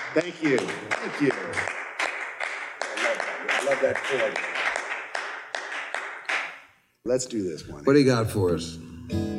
Thank you. Thank you. I love that chord. Let's do this one. What do you got for us?